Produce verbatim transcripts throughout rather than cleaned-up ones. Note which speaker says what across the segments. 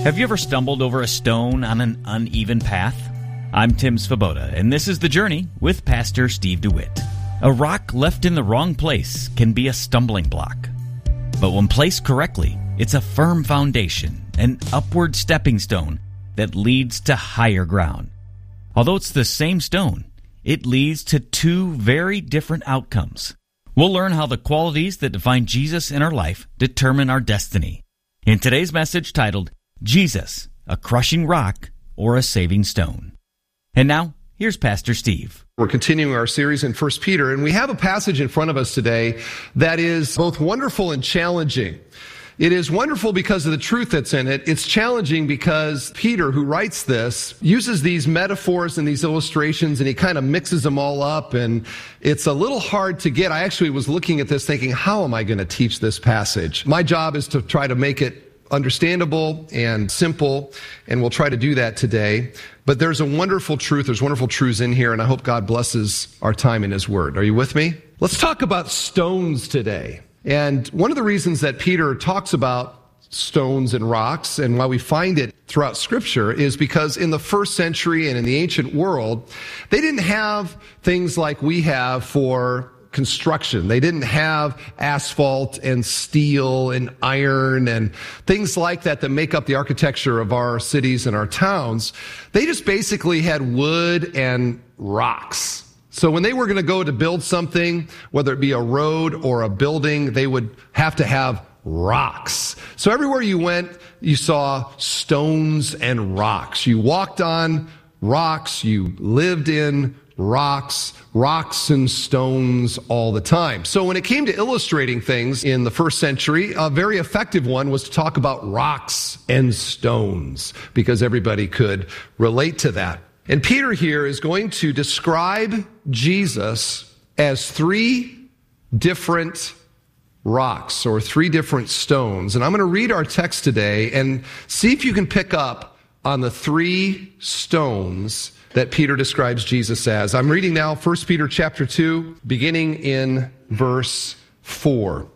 Speaker 1: Have you ever stumbled over a stone on an uneven path? I'm Tim Svoboda, and this is The Journey with Pastor Steve DeWitt. A rock left in the wrong place can be a stumbling block. But when placed correctly, it's a firm foundation, an upward stepping stone that leads to higher ground. Although it's the same stone, it leads to two very different outcomes. We'll learn how the qualities that define Jesus in our life determine our destiny. In today's message titled, Jesus, a Crushing Rock or a Saving Stone. And now, here's Pastor Steve.
Speaker 2: We're continuing our series in First Peter, and we have a passage in front of us today that is both wonderful and challenging. It is wonderful because of the truth that's in it. It's challenging because Peter, who writes this, uses these metaphors and these illustrations, and he kind of mixes them all up, and it's a little hard to get. I actually was looking at this thinking, how am I going to teach this passage? My job is to try to make it understandable and simple, and we'll try to do that today. But there's a wonderful truth, there's wonderful truths in here, and I hope God blesses our time in His Word. Are you with me? Let's talk about stones today. And one of the reasons that Peter talks about stones and rocks, and why we find it throughout Scripture, is because in the first century and in the ancient world, they didn't have things like we have for construction. They didn't have asphalt and steel and iron and things like that that make up the architecture of our cities and our towns. They just basically had wood and rocks. So when they were going to go to build something, whether it be a road or a building, they would have to have rocks. So everywhere you went, you saw stones and rocks. You walked on rocks. You lived in rocks, rocks and stones all the time. So when it came to illustrating things in the first century, a very effective one was to talk about rocks and stones, because everybody could relate to that. And Peter here is going to describe Jesus as three different rocks or three different stones. And I'm going to read our text today and see if you can pick up on the three stones that Peter describes Jesus as. I'm reading now First Peter chapter two, beginning in verse four.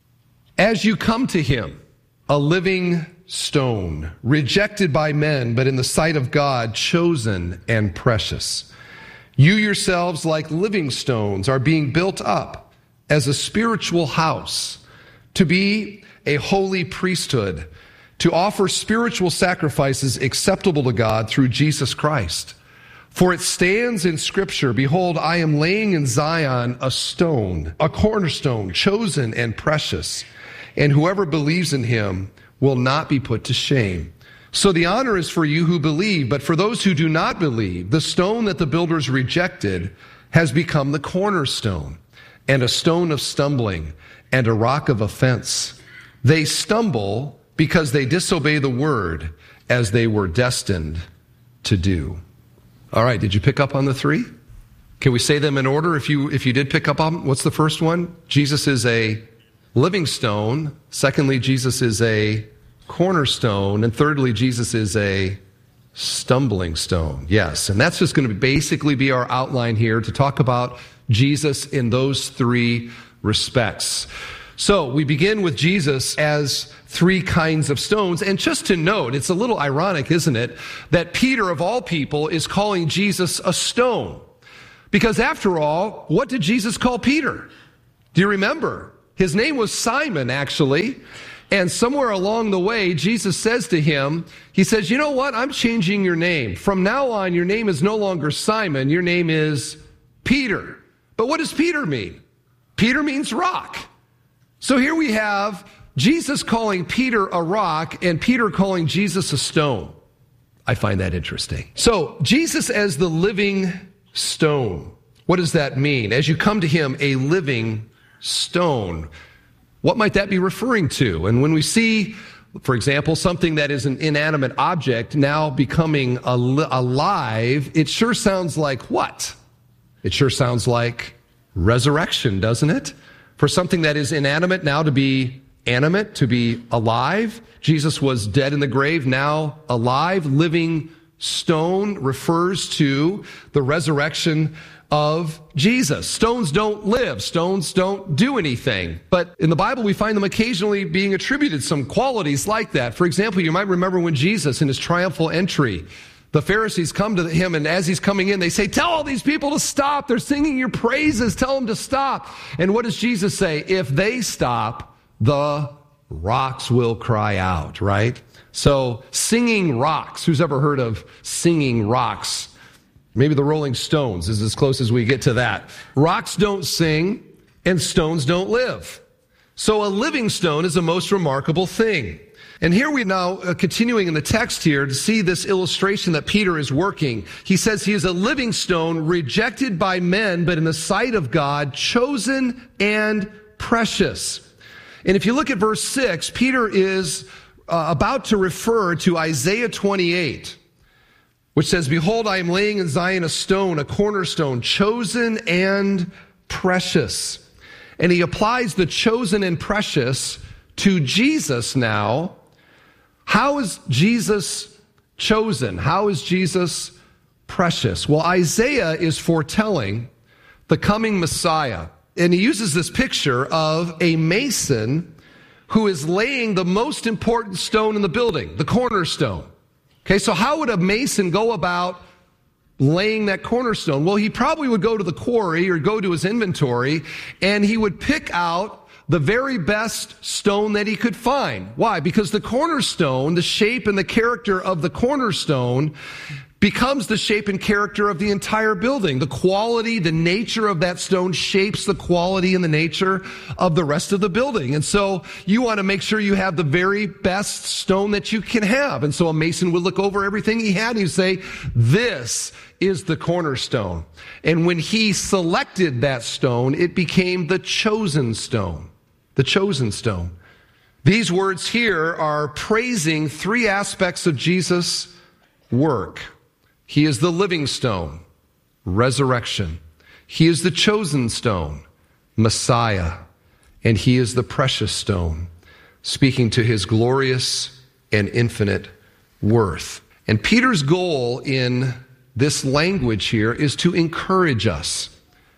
Speaker 2: As you come to him, a living stone, rejected by men, but in the sight of God, chosen and precious. You yourselves, like living stones, are being built up as a spiritual house, to be a holy priesthood, to offer spiritual sacrifices acceptable to God through Jesus Christ. For it stands in Scripture, behold, I am laying in Zion a stone, a cornerstone, chosen and precious, and whoever believes in him will not be put to shame. So the honor is for you who believe, but for those who do not believe, the stone that the builders rejected has become the cornerstone, and a stone of stumbling, and a rock of offense. They stumble because they disobey the word, as they were destined to do. All right, did you pick up on the three? Can we say them in order if you if you did pick up on? What's the first one? Jesus is a living stone. Secondly, Jesus is a cornerstone. And thirdly, Jesus is a stumbling stone. Yes, and that's just going to basically be our outline here to talk about Jesus in those three respects. So we begin with Jesus as three kinds of stones. And just to note, it's a little ironic, isn't it, that Peter, of all people, is calling Jesus a stone. Because after all, what did Jesus call Peter? Do you remember? His name was Simon, actually. And somewhere along the way, Jesus says to him, he says, you know what? I'm changing your name. From now on, your name is no longer Simon. Your name is Peter. But what does Peter mean? Peter means rock. So here we have Jesus calling Peter a rock and Peter calling Jesus a stone. I find that interesting. So Jesus as the living stone. What does that mean? As you come to him, a living stone. What might that be referring to? And when we see, for example, something that is an inanimate object now becoming al- alive, it sure sounds like what? It sure sounds like resurrection, doesn't it? For something that is inanimate now to be animate, to be alive. Jesus was dead in the grave, now alive. Living stone refers to the resurrection of Jesus. Stones don't live. Stones don't do anything. But in the Bible, we find them occasionally being attributed some qualities like that. For example, you might remember when Jesus, in his triumphal entry, the Pharisees come to him, and as he's coming in, they say, tell all these people to stop. They're singing your praises. Tell them to stop. And what does Jesus say? If they stop, the rocks will cry out, right? So singing rocks. Who's ever heard of singing rocks? Maybe the Rolling Stones is as close as we get to that. Rocks don't sing and stones don't live. So a living stone is a most remarkable thing. And here we now, uh, continuing in the text here, to see this illustration that Peter is working. He says he is a living stone, rejected by men, but in the sight of God, chosen and precious. And if you look at verse six, Peter is uh, about to refer to Isaiah twenty-eight. Which says, behold, I am laying in Zion a stone, a cornerstone, chosen and precious. And he applies the chosen and precious to Jesus now. How is Jesus chosen? How is Jesus precious? Well, Isaiah is foretelling the coming Messiah. And he uses this picture of a mason who is laying the most important stone in the building, the cornerstone. Okay, so how would a mason go about laying that cornerstone? Well, he probably would go to the quarry or go to his inventory, and he would pick out the very best stone that he could find. Why? Because the cornerstone, the shape and the character of the cornerstone becomes the shape and character of the entire building. The quality, the nature of that stone shapes the quality and the nature of the rest of the building. And so you want to make sure you have the very best stone that you can have. And so a mason would look over everything he had and he'd say, this is the cornerstone. And when he selected that stone, it became the chosen stone. The chosen stone. These words here are praising three aspects of Jesus' work. He is the living stone, resurrection. He is the chosen stone, Messiah. And he is the precious stone, speaking to his glorious and infinite worth. And Peter's goal in this language here is to encourage us.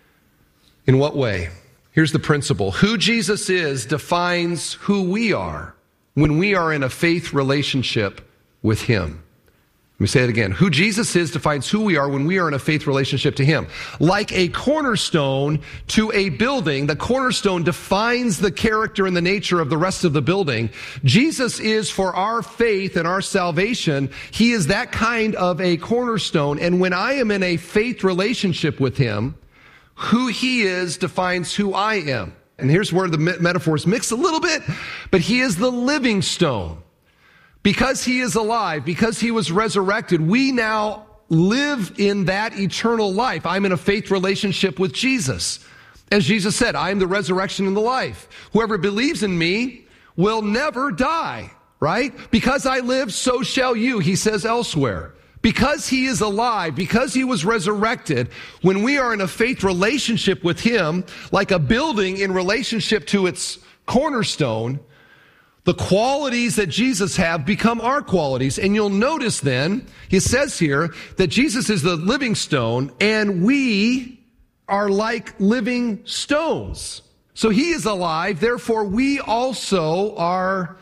Speaker 2: In what way? Here's the principle. Who Jesus is defines who we are when we are in a faith relationship with him. Let me say it again. Who Jesus is defines who we are when we are in a faith relationship to him. Like a cornerstone to a building, the cornerstone defines the character and the nature of the rest of the building. Jesus is for our faith and our salvation. He is that kind of a cornerstone. And when I am in a faith relationship with him, who he is defines who I am. And here's where the metaphors mix a little bit, but he is the living stone. Because he is alive, because he was resurrected, we now live in that eternal life. I'm in a faith relationship with Jesus. As Jesus said, I am the resurrection and the life. Whoever believes in me will never die, right? Because I live, so shall you, he says elsewhere. Because he is alive, because he was resurrected, when we are in a faith relationship with him, like a building in relationship to its cornerstone, the qualities that Jesus have become our qualities. And you'll notice then, he says here that Jesus is the living stone and we are like living stones. So he is alive, therefore we also are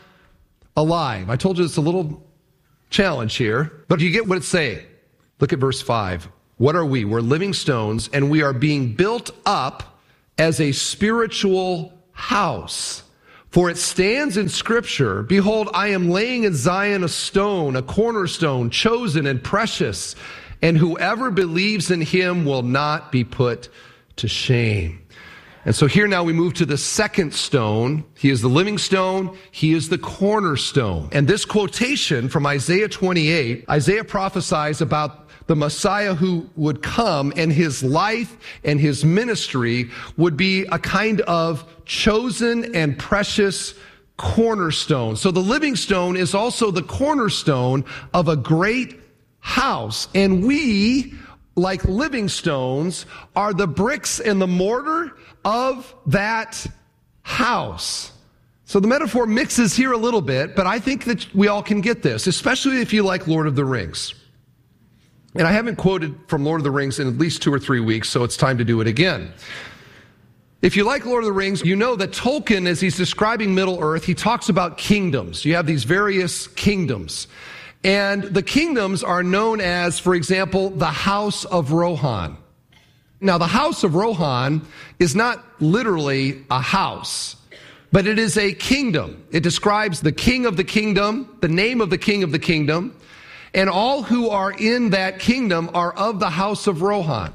Speaker 2: alive. I told you it's a little challenge here, but you get what it's saying. Look at verse five. What are we? We're living stones and we are being built up as a spiritual house. For it stands in Scripture, behold, I am laying in Zion a stone, a cornerstone, chosen and precious, and whoever believes in him will not be put to shame. And so here now we move to the second stone. He is the living stone. He is the cornerstone. And this quotation from Isaiah twenty-eight, Isaiah prophesies about the Messiah who would come, and his life and his ministry would be a kind of chosen and precious cornerstone. So the living stone is also the cornerstone of a great house. And we, like living stones, are the bricks and the mortar of that house. So the metaphor mixes here a little bit, but I think that we all can get this, especially if you like Lord of the Rings. And I haven't quoted from Lord of the Rings in at least two or three weeks, so it's time to do it again. If you like Lord of the Rings, you know that Tolkien, as he's describing Middle-earth, he talks about kingdoms. You have these various kingdoms. And the kingdoms are known as, for example, the House of Rohan. Now, the House of Rohan is not literally a house, but it is a kingdom. It describes the king of the kingdom, the name of the king of the kingdom, and all who are in that kingdom are of the House of Rohan.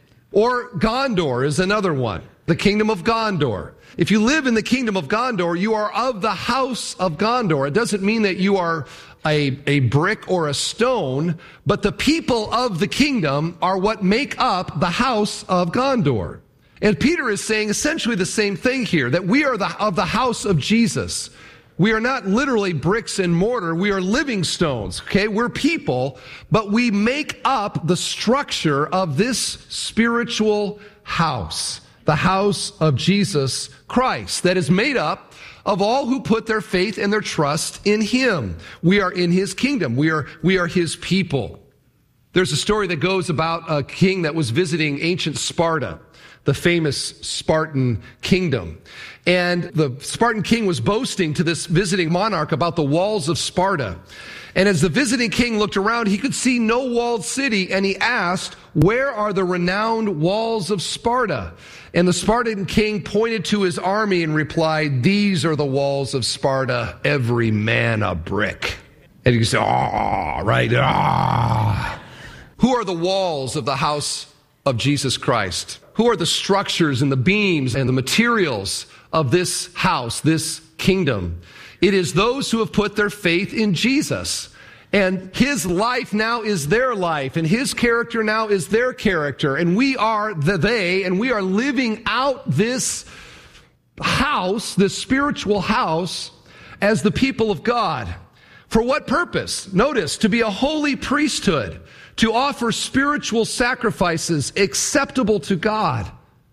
Speaker 2: Or Gondor is another one, the kingdom of Gondor. If you live in the kingdom of Gondor, you are of the House of Gondor. It doesn't mean that you are a, a brick or a stone, but the people of the kingdom are what make up the House of Gondor. And Peter is saying essentially the same thing here, that we are the, of the house of Jesus. We are not literally bricks and mortar. We are living stones, okay? We're people, but we make up the structure of this spiritual house, the house of Jesus Christ, that is made up of all who put their faith and their trust in him. We are in his kingdom. We are, we are his people. There's a story that goes about a king that was visiting ancient Sparta, the famous Spartan kingdom. And the Spartan king was boasting to this visiting monarch about the walls of Sparta. And as the visiting king looked around, he could see no walled city, and he asked, "Where are the renowned walls of Sparta?" And the Spartan king pointed to his army and replied, "These are the walls of Sparta, every man a brick." And you can say, "Ah, right, ah." Who are the walls of the house of Jesus Christ? Who are the structures and the beams and the materials of this house, this kingdom? It is those who have put their faith in Jesus. And his life now is their life, and his character now is their character. And we are the they, and we are living out this house, this spiritual house, as the people of God. For what purpose? Notice, to be a holy priesthood, to offer spiritual sacrifices acceptable to God.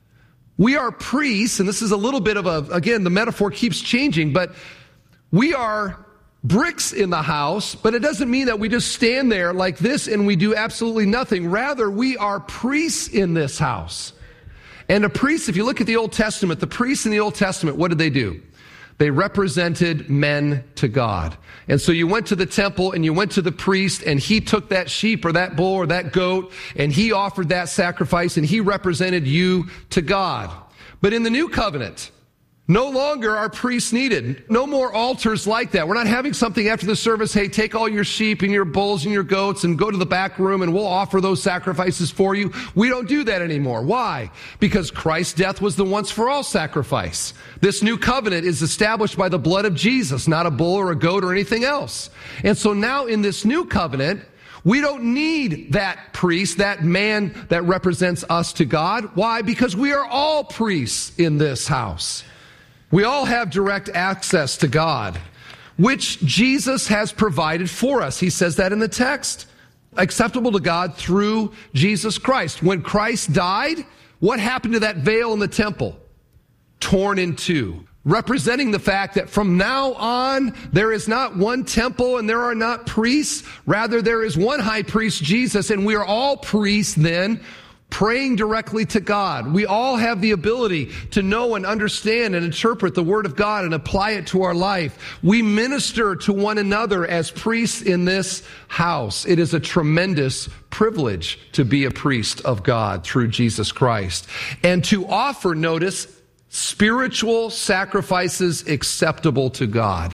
Speaker 2: We are priests, and this is a little bit of a, again, the metaphor keeps changing, but we are bricks in the house, but it doesn't mean that we just stand there like this and we do absolutely nothing. Rather, we are priests in this house. And a priest, if you look at the Old Testament, the priests in the Old Testament, what did they do? They represented men to God. And so you went to the temple and you went to the priest, and he took that sheep or that bull or that goat and he offered that sacrifice, and he represented you to God. But in the new covenant, no longer are priests needed. No more altars like that. We're not having something after the service, hey, take all your sheep and your bulls and your goats and go to the back room and we'll offer those sacrifices for you. We don't do that anymore. Why? Because Christ's death was the once for all sacrifice. This new covenant is established by the blood of Jesus, not a bull or a goat or anything else. And so now in this new covenant, we don't need that priest, that man that represents us to God. Why? Because we are all priests in this house. We all have direct access to God, which Jesus has provided for us. He says that in the text. Acceptable to God through Jesus Christ. When Christ died, what happened to that veil in the temple? Torn in two, representing the fact that from now on, there is not one temple and there are not priests. Rather, there is one high priest, Jesus, and we are all priests then, praying directly to God. We all have the ability to know and understand and interpret the Word of God and apply it to our life. We minister to one another as priests in this house. It is a tremendous privilege to be a priest of God through Jesus Christ. And to offer, notice, spiritual sacrifices acceptable to God.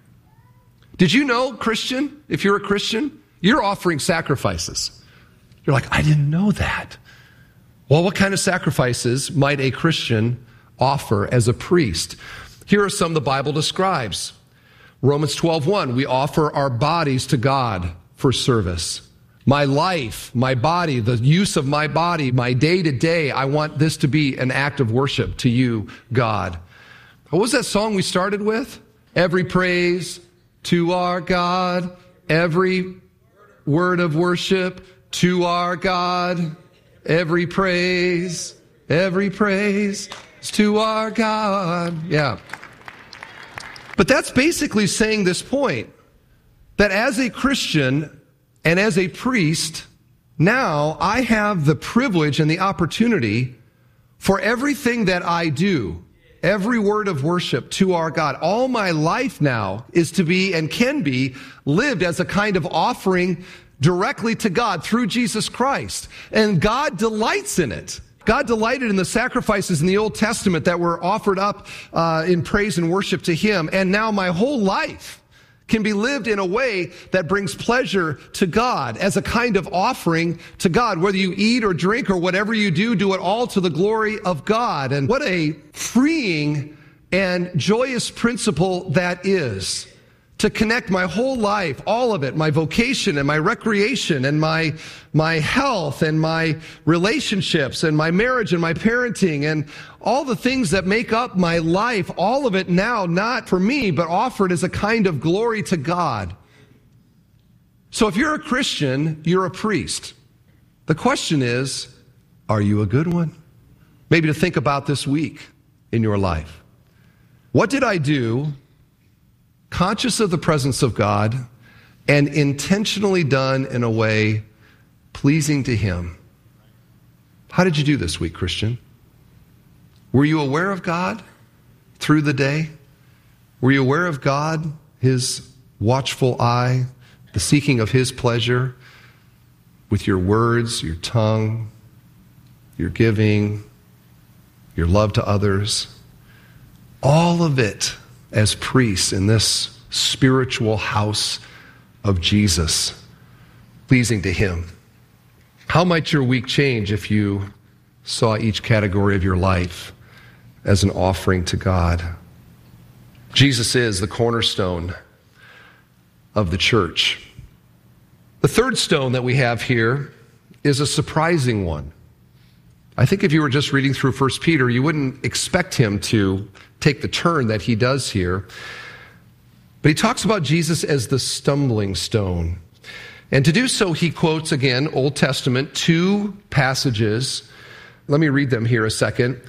Speaker 2: Did you know, Christian, if you're a Christian, you're offering sacrifices? You're like, I didn't know that. Well, what kind of sacrifices might a Christian offer as a priest? Here are some the Bible describes. Romans twelve one, we offer our bodies to God for service. My life, my body, the use of my body, my day to day, I want this to be an act of worship to you, God. What was that song we started with? Every praise to our God, every word of worship to our God. Every praise, every praise is to our God. Yeah. But that's basically saying this point, that as a Christian and as a priest, now I have the privilege and the opportunity for everything that I do, every word of worship to our God. All my life now is to be and can be lived as a kind of offering directly to God through Jesus Christ. And God delights in it. God delighted in the sacrifices in the Old Testament that were offered up uh, in praise and worship to Him. And now my whole life can be lived in a way that brings pleasure to God as a kind of offering to God. Whether you eat or drink or whatever you do, do it all to the glory of God. And what a freeing and joyous principle that is, to connect my whole life, all of it, my vocation and my recreation and my my health and my relationships and my marriage and my parenting and all the things that make up my life, all of it now, not for me, but offered as a kind of glory to God. So if you're a Christian, you're a priest. The question is, are you a good one? Maybe to think about this week in your life. What did I do, conscious of the presence of God, and intentionally done in a way pleasing to Him? How did you do this week, Christian? Were you aware of God through the day? Were you aware of God, His watchful eye, the seeking of His pleasure with your words, your tongue, your giving, your love to others? All of it as priests in this spiritual house of Jesus, pleasing to Him. How might your week change if you saw each category of your life as an offering to God? Jesus is the cornerstone of the church. The third stone that we have here is a surprising one. I think if you were just reading through First Peter, you wouldn't expect him to take the turn that he does here. But he talks about Jesus as the stumbling stone. And to do so, he quotes, again, Old Testament, two passages. Let me read them here a second.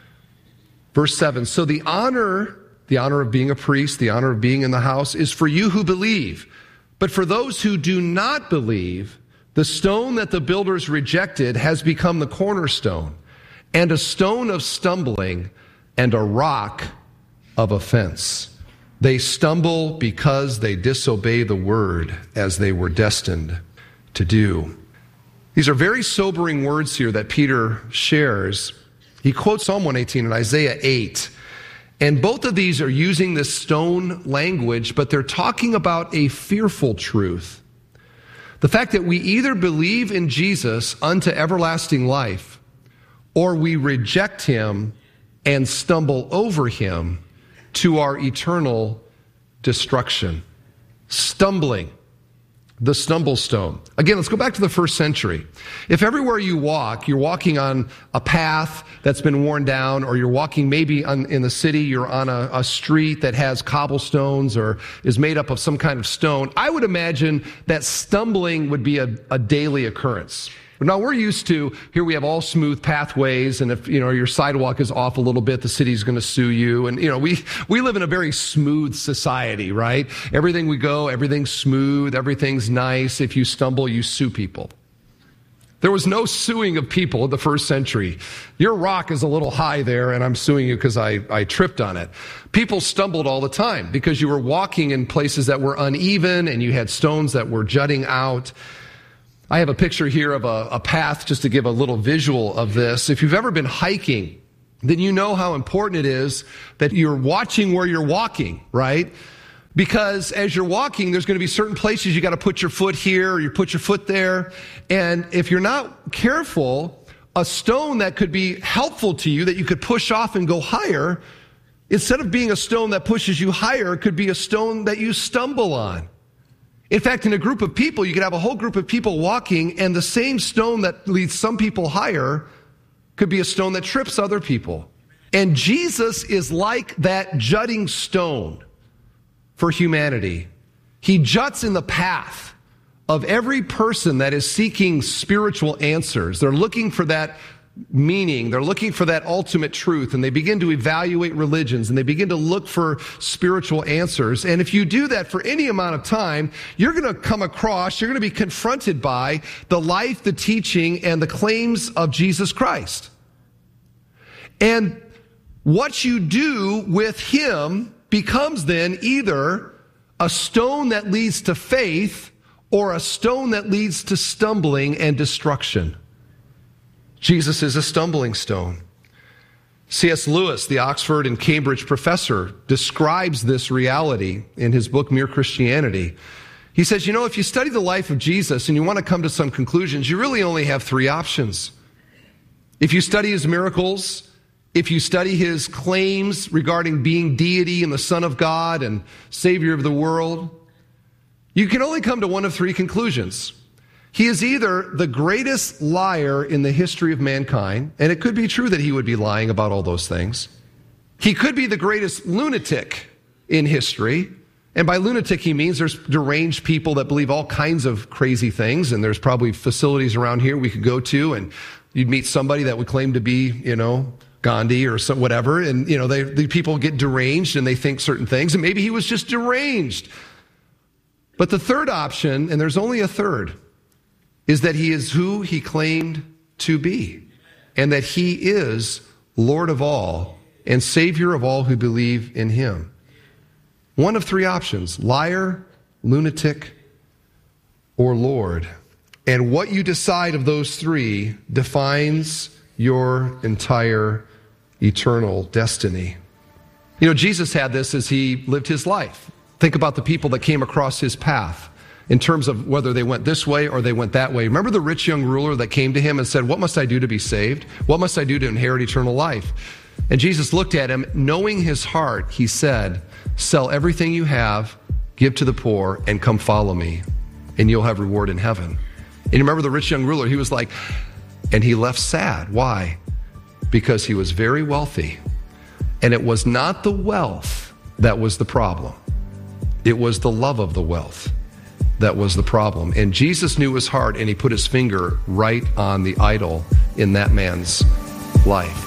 Speaker 2: Verse seven, so the honor, the honor of being a priest, the honor of being in the house, is for you who believe. But for those who do not believe, the stone that the builders rejected has become the cornerstone, and a stone of stumbling, and a rock of offense. They stumble because they disobey the word as they were destined to do. These are very sobering words here that Peter shares. He quotes Psalm one eighteen and Isaiah eight. And both of these are using this stone language, but they're talking about a fearful truth. The fact that we either believe in Jesus unto everlasting life, or we reject him and stumble over him to our eternal destruction. Stumbling, the stumble stone. Again, let's go back to the first century. If everywhere you walk, you're walking on a path that's been worn down, or you're walking maybe on, in the city, you're on a, a street that has cobblestones or is made up of some kind of stone, I would imagine that stumbling would be a, a daily occurrence. Now, we're used to, here we have all smooth pathways, and if, you know, your sidewalk is off a little bit, the city's going to sue you. And, you know, we, we live in a very smooth society, right? Everything we go, everything's smooth, everything's nice. If you stumble, you sue people. There was no suing of people in the first century. Your rock is a little high there, and I'm suing you because I, I tripped on it. People stumbled all the time because you were walking in places that were uneven, and you had stones that were jutting out. I have a picture here of a, a path just to give a little visual of this. If you've ever been hiking, then you know how important it is that you're watching where you're walking, right? Because as you're walking, there's going to be certain places you got to put your foot here, or you put your foot there. And if you're not careful, a stone that could be helpful to you, that you could push off and go higher, instead of being a stone that pushes you higher, it could be a stone that you stumble on. In fact, in a group of people, you could have a whole group of people walking, and the same stone that leads some people higher could be a stone that trips other people. And Jesus is like that jutting stone for humanity. He juts in the path of every person that is seeking spiritual answers. They're looking for that meaning. They're looking for that ultimate truth, and they begin to evaluate religions, and they begin to look for spiritual answers. And if you do that for any amount of time, you're going to come across, you're going to be confronted by the life, the teaching, and the claims of Jesus Christ. And what you do with him becomes then either a stone that leads to faith or a stone that leads to stumbling and destruction. Jesus is a stumbling stone. C S Lewis, the Oxford and Cambridge professor, describes this reality in his book, Mere Christianity. He says, you know, if you study the life of Jesus and you want to come to some conclusions, you really only have three options. If you study his miracles, if you study his claims regarding being deity and the Son of God and Savior of the world, you can only come to one of three conclusions. He is either the greatest liar in the history of mankind, and it could be true that he would be lying about all those things. He could be the greatest lunatic in history, and by lunatic he means there's deranged people that believe all kinds of crazy things, and there's probably facilities around here we could go to, and you'd meet somebody that would claim to be, you know, Gandhi or some, whatever, and you know, they, the people get deranged and they think certain things, and maybe he was just deranged. But the third option, and there's only a third, is that he is who he claimed to be, and that he is Lord of all and Savior of all who believe in him. One of three options: liar, lunatic, or Lord. And what you decide of those three defines your entire eternal destiny. You know, Jesus had this as he lived his life. Think about the people that came across his path in terms of whether they went this way or they went that way. Remember the rich young ruler that came to him and said, what must I do to be saved? What must I do to inherit eternal life? And Jesus looked at him, knowing his heart, he said, sell everything you have, give to the poor, and come follow me, and you'll have reward in heaven. And you remember the rich young ruler, he was like, and he left sad. Why? Because he was very wealthy. And it was not the wealth that was the problem. It was the love of the wealth that was the problem. And Jesus knew his heart, and he put his finger right on the idol in that man's life.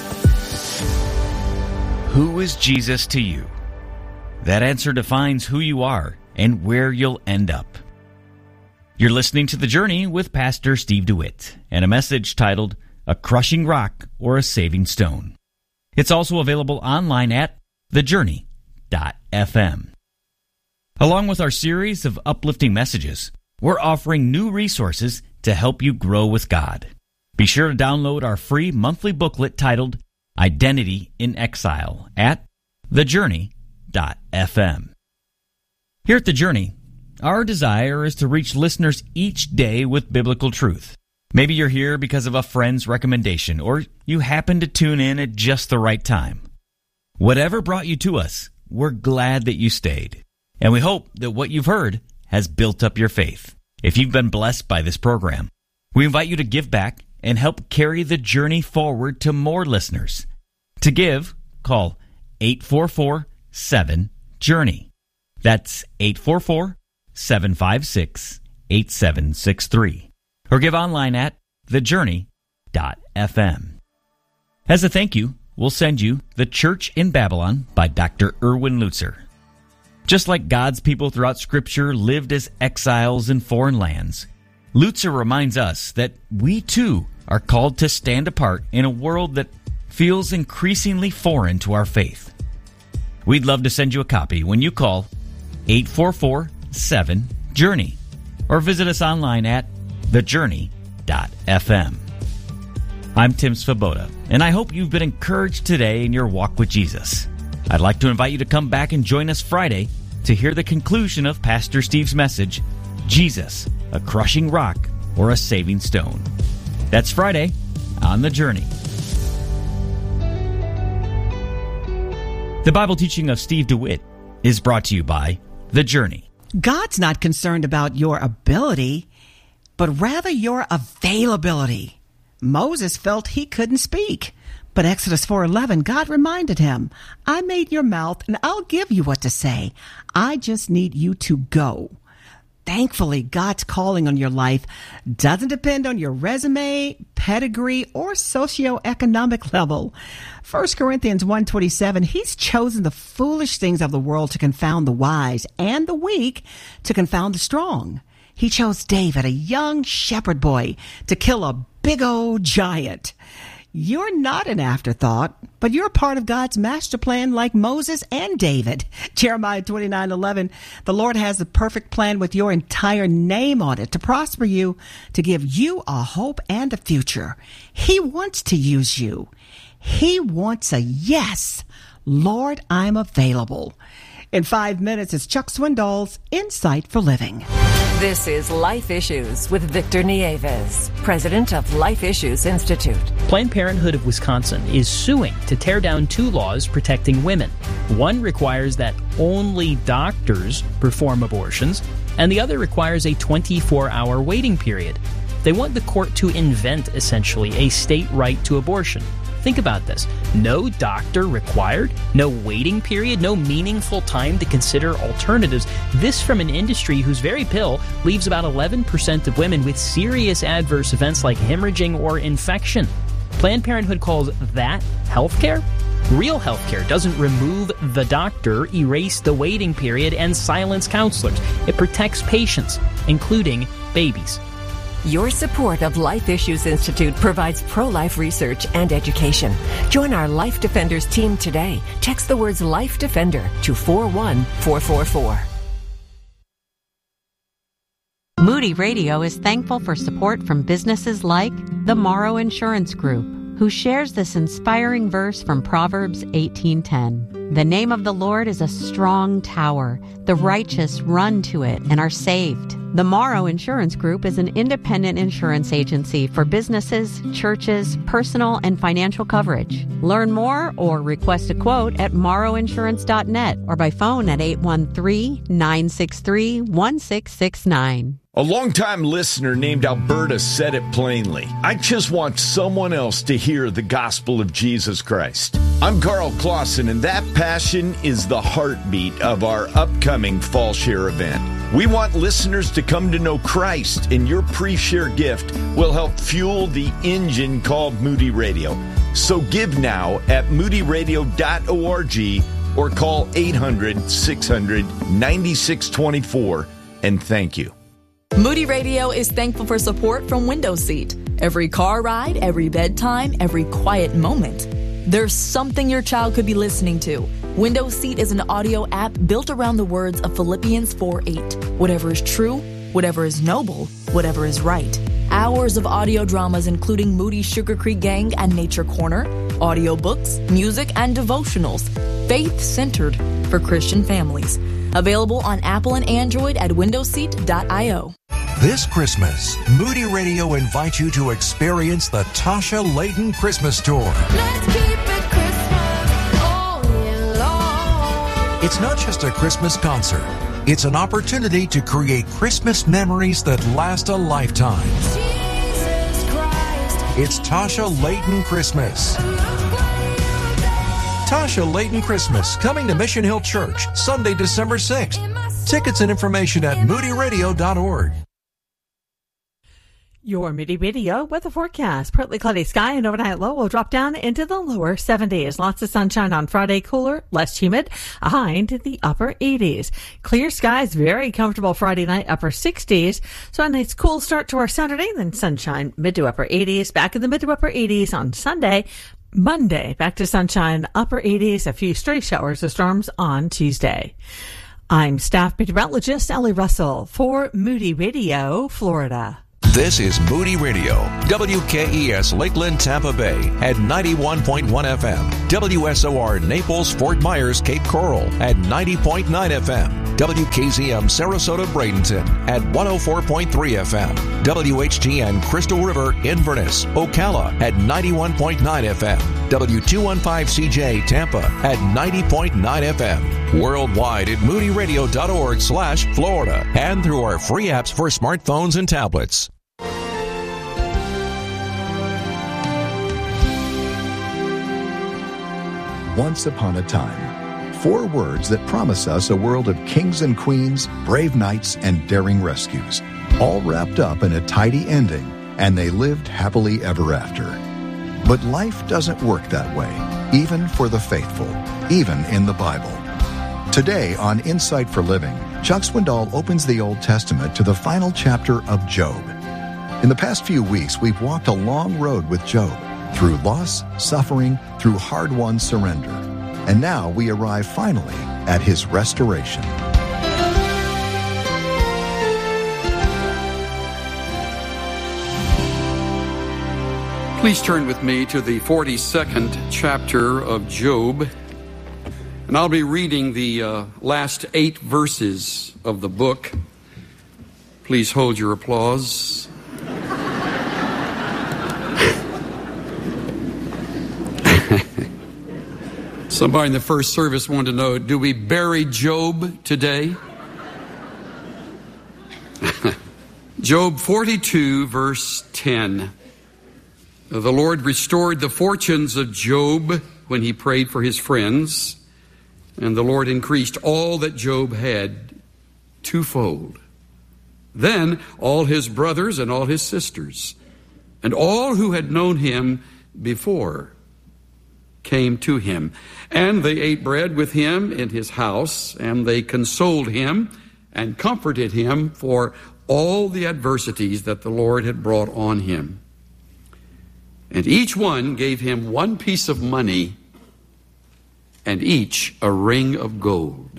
Speaker 1: Who is Jesus to you? That answer defines who you are and where you'll end up. You're listening to The Journey with Pastor Steve DeWitt and a message titled, A Crushing Rock or a Saving Stone. It's also available online at the journey dot f m. Along with our series of uplifting messages, we're offering new resources to help you grow with God. Be sure to download our free monthly booklet titled Identity in Exile at the journey dot f m. Here at The Journey, our desire is to reach listeners each day with biblical truth. Maybe you're here because of a friend's recommendation, or you happen to tune in at just the right time. Whatever brought you to us, we're glad that you stayed. And we hope that what you've heard has built up your faith. If you've been blessed by this program, we invite you to give back and help carry the journey forward to more listeners. To give, call eight four four, seven, journey. That's eight four four, seven five six, eight seven six three. Or give online at the journey dot f m. As a thank you, we'll send you The Church in Babylon by Doctor Erwin Lutzer. Just like God's people throughout Scripture lived as exiles in foreign lands, Lutzer reminds us that we too are called to stand apart in a world that feels increasingly foreign to our faith. We'd love to send you a copy when you call eight four four, seven, journey or visit us online at the journey dot f m. I'm Tim Svoboda, and I hope you've been encouraged today in your walk with Jesus. I'd like to invite you to come back and join us Friday to hear the conclusion of Pastor Steve's message, Jesus, a Crushing Rock or a Saving Stone. That's Friday on The Journey. The Bible teaching of Steve DeWitt is brought to you by The Journey.
Speaker 3: God's not concerned about your ability, but rather your availability. Moses felt he couldn't speak. But Exodus four eleven, God reminded him, I made your mouth and I'll give you what to say. I just need you to go. Thankfully, God's calling on your life doesn't depend on your resume, pedigree, or socioeconomic level. First Corinthians one twenty-seven, he's chosen the foolish things of the world to confound the wise, and the weak to confound the strong. He chose David, a young shepherd boy, to kill a big old giant. You're not an afterthought, but you're part of God's master plan like Moses and David. Jeremiah twenty-nine eleven, the Lord has the perfect plan with your entire name on it to prosper you, to give you a hope and a future. He wants to use you. He wants a yes. Lord, I'm available. In five minutes, it's Chuck Swindoll's Insight for Living.
Speaker 4: This is Life Issues with Victor Nieves, president of Life Issues Institute.
Speaker 5: Planned Parenthood of Wisconsin is suing to tear down two laws protecting women. One requires that only doctors perform abortions, and the other requires a twenty-four hour waiting period. They want the court to invent, essentially, a state right to abortion. Think about this. No doctor required, no waiting period, no meaningful time to consider alternatives. This from an industry whose very pill leaves about eleven percent of women with serious adverse events like hemorrhaging or infection. Planned Parenthood calls that healthcare? Real healthcare doesn't remove the doctor, erase the waiting period, and silence counselors. It protects patients, including babies.
Speaker 4: Your support of Life Issues Institute provides pro-life research and education. Join our Life Defenders team today. Text the words Life Defender to four one four four four.
Speaker 6: Moody Radio is thankful for support from businesses like the Morrow Insurance Group, who shares this inspiring verse from Proverbs eighteen ten. The name of the Lord is a strong tower. The righteous run to it and are saved. The Morrow Insurance Group is an independent insurance agency for businesses, churches, personal, and financial coverage. Learn more or request a quote at morrow insurance dot net or by phone at eight one three, nine six three, one six six nine.
Speaker 7: A longtime listener named Alberta said it plainly. I just want someone else to hear the gospel of Jesus Christ. I'm Carl Clausen, and that passion is the heartbeat of our upcoming Fall Share event. We want listeners to come to know Christ, and your pre-share gift will help fuel the engine called Moody Radio. So give now at moody radio dot org or call eight hundred, six hundred, ninety-six twenty-four, and thank you.
Speaker 8: Moody Radio is thankful for support from Window Seat. Every car ride, every bedtime, every quiet moment. There's something your child could be listening to. Window Seat is an audio app built around the words of Philippians four eight. Whatever is true, whatever is noble, whatever is right. Hours of audio dramas including Moody Sugar Creek Gang and Nature Corner, audiobooks, music, and devotionals. Faith-centered for Christian families. Available on Apple and Android at window seat dot io.
Speaker 9: This Christmas, Moody Radio invites you to experience the Tasha Layton Christmas Tour.
Speaker 10: Let's keep it Christmas all year long.
Speaker 9: It's not just a Christmas concert. It's an opportunity to create Christmas memories that last a lifetime.
Speaker 10: Jesus Christ.
Speaker 9: It's Tasha Layton Christmas. Tasha Layton Christmas, coming to Mission Hill Church, Sunday, December sixth. Tickets and information at moody radio dot org.
Speaker 11: Your Moody Radio weather forecast. Partly cloudy sky and overnight low will drop down into the lower seventies. Lots of sunshine on Friday, cooler, less humid, a high into the upper eighties. Clear skies, very comfortable Friday night, upper sixties. So a nice cool start to our Saturday, then sunshine, mid to upper eighties. Back in the mid to upper eighties on Sunday. Monday, back to sunshine, upper eighties, a few stray showers or storms on Tuesday. I'm staff meteorologist Ellie Russell for Moody Radio, Florida.
Speaker 9: This is Moody Radio, W K E S Lakeland, Tampa Bay at ninety-one point one F M, W S O R Naples, Fort Myers, Cape Coral at ninety point nine F M, W K Z M Sarasota, Bradenton at one oh four point three F M, W H T N Crystal River, Inverness, Ocala at ninety-one point nine F M, W two fifteen C J Tampa at ninety point nine F M, worldwide at moody radio dot org slash Florida and through our free apps for smartphones and tablets.
Speaker 12: Once upon a time, Four words that promise us a world of kings and queens, brave knights, and daring rescues, all wrapped up in a tidy ending, and they lived happily ever after. But life doesn't work that way, even for the faithful, even in the Bible. Today on Insight for Living, Chuck Swindoll opens the Old Testament to the final chapter of Job. In the past few weeks, we've walked a long road with Job, through loss, suffering, through hard-won surrender. And now we arrive finally at his restoration.
Speaker 13: Please turn with me to the forty-second chapter of Job. And I'll be reading the uh, last eight verses of the book. Please hold your applause. Somebody in the first service wanted to know, do we bury Job today? Job forty-two, verse ten. The Lord restored the fortunes of Job when he prayed for his friends, and the Lord increased all that Job had twofold. Then all his brothers and all his sisters, and all who had known him before, came to him. And they ate bread with him in his house, and they consoled him and comforted him for all the adversities that the Lord had brought on him. And each one gave him one piece of money, and each a ring of gold.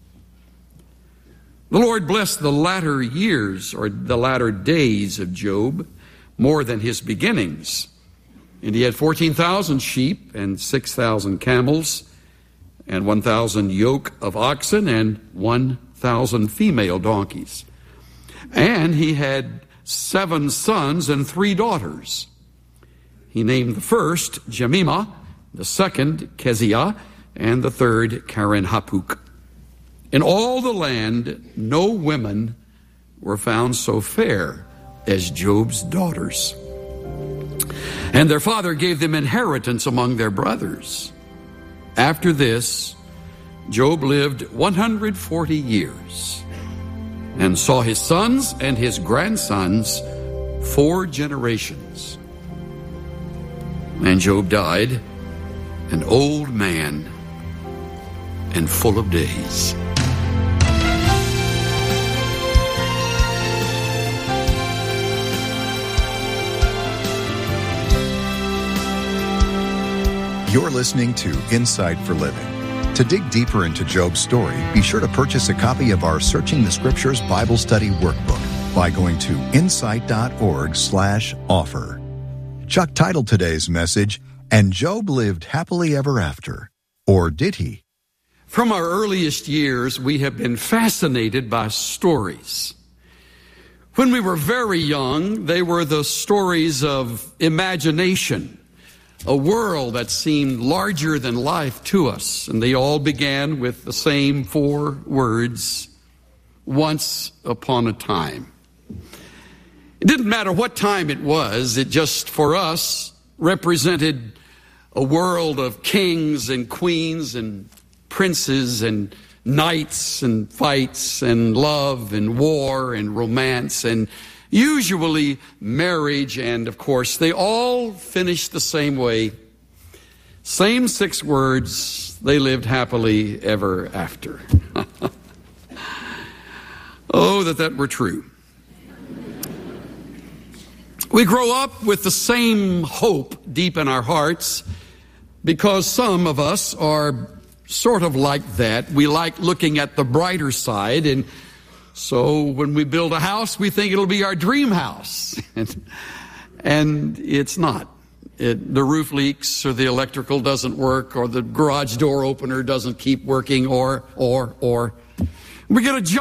Speaker 13: The Lord blessed the latter years, or the latter days of Job, more than his beginnings. And he had fourteen thousand sheep and six thousand camels and one thousand yoke of oxen and one thousand female donkeys. And he had seven sons and three daughters. He named the first Jemimah, the second Keziah, and the third Karen-Hapuk. In all the land, no women were found so fair as Job's daughters. And their father gave them inheritance among their brothers. After this, Job lived one hundred forty years and saw his sons and his grandsons four generations. And Job died an old man and full of days.
Speaker 12: You're listening to Insight for Living. To dig deeper into Job's story, be sure to purchase a copy of our Searching the Scriptures Bible Study Workbook by going to insight.org slash offer. Chuck titled today's message, And Job Lived Happily Ever After. Or did he?
Speaker 13: From our earliest years, we have been fascinated by stories. When we were very young, they were the stories of imagination, a world that seemed larger than life to us. And they all began with the same four words, once upon a time. It didn't matter what time it was. It just, for us, represented a world of kings and queens and princes and knights and fights and love and war and romance and usually marriage, and of course they all finished the same way. Same six words, they lived happily ever after. Oh, that that were true. We grow up with the same hope deep in our hearts because some of us are sort of like that. We like looking at the brighter side, and so when we build a house, we think it'll be our dream house. and, and it's not. It, the roof leaks, or the electrical doesn't work, or the garage door opener doesn't keep working, or, or, or. We get a job.